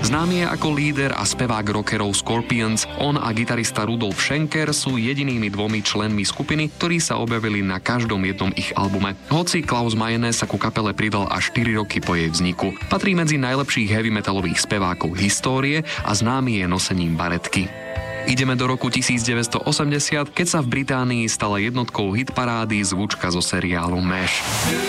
Známy je ako líder a spevák rockerov Scorpions. On a gitarista Rudolf Schenker sú jedinými dvomi členmi skupiny, ktorí sa objavili na každom jednom ich albume. Hoci Klaus Meine sa ku kapele pridal až 4 roky po jej vzniku. Patrí medzi najlepších heavy metalových spevákov histórie a známy je nosením baretky. Ideme do roku 1980, keď sa v Británii stala jednotkou hitparády zvučka zo seriálu MASH.